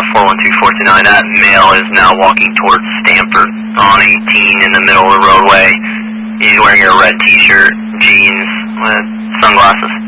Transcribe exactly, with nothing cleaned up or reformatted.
four one two four two nine. That male is now walking towards Stanford on eighteen in the middle of the roadway. He's wearing a red t-shirt, jeans, with sunglasses.